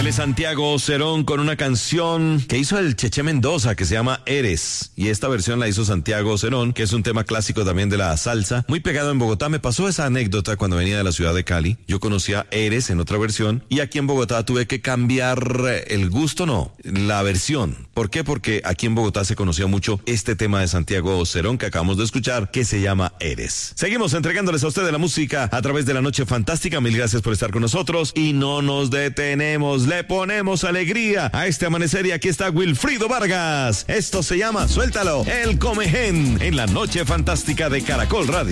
Él es Santiago Cerón con una canción que hizo el Cheche Mendoza que se llama Eres. Y esta versión la hizo Santiago Cerón, que es un tema clásico también de la salsa, muy pegado en Bogotá. Me pasó esa anécdota cuando venía de la ciudad de Cali. Yo conocía Eres en otra versión y aquí en Bogotá tuve que cambiar el gusto, no, la versión. ¿Por qué? Porque aquí en Bogotá se conocía mucho este tema de Santiago Cerón que acabamos de escuchar, que se llama Eres. Seguimos entregándoles a ustedes la música a través de La Noche Fantástica. Mil gracias por estar con nosotros y no nos detenemos. Le ponemos alegría a este amanecer y aquí está Wilfrido Vargas. Esto se llama Suéltalo, el Comején, en La Noche Fantástica de Caracol Radio.